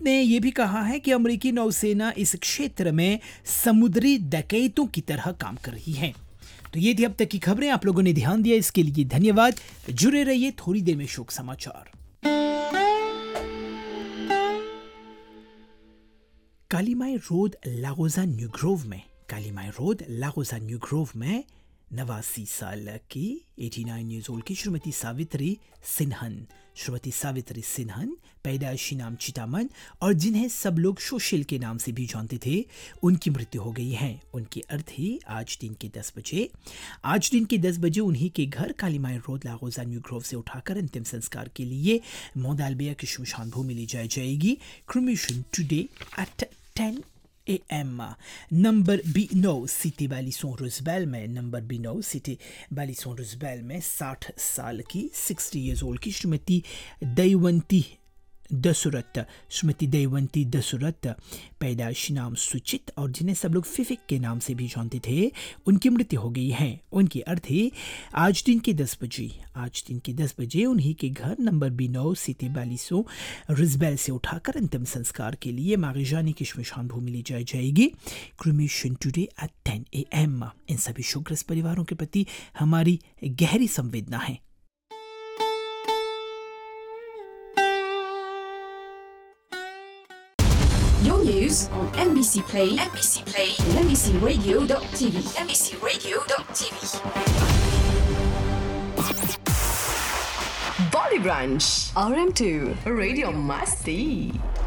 ने यह भी कहा है कि अमेरिकी नौसेना इस क्षेत्र में समुद्री डकैतों की तरह काम कर रही है। तो ये थी अब तक की खबरें, आप लोगों ने ध्यान दिया इसके लिए धन्यवाद। जुड़े रहिए, थोड़ी देर में शोक समाचार। कालीमाई रोड लागोजा न्यू ग्रोव में 89 साल की 89 ईयर्स ओल्ड की श्रीमती सावित्री सिन्हन पैदाइशी नाम चितामन और जिन्हें सब लोग सोशल के नाम से भी जानते थे, उनकी मृत्यु हो गई है। उनकी अर्थी आज दिन के 10 बजे उन्हीं के घर कालीमाई रोड लागोजा न्यू ग्रोव से उठाकर अंतिम संस्कार के लिए मोदालबिया की शमशान भूमि ले जाई जाएगी। Cremation today at 10 AM number B9 city बालिसों रुजबेल में 60 साल की 60 इयर्स ओल्ड की श्रीमती दयवंती दसुरत पैदाइशी नाम सुचित और जिन्हें सब लोग फिफिक के नाम से भी जानते थे, उनकी मृत्यु हो गई है। उनकी अर्थी आज दिन के 10 बजे उन्हीं के घर नंबर B9 सिटी बालिसों रुजबेल से उठाकर अंतिम संस्कार के लिए मारिजानी की शमशान भूमि ले जाई जाएगी। Cremation today at 10 AM। इन सभी शोकग्रस्त परिवारों के प्रति हमारी गहरी संवेदना है। Your news on NBC Play, and NBCRadio.tv. Body Branch, RM2, Radio Masti.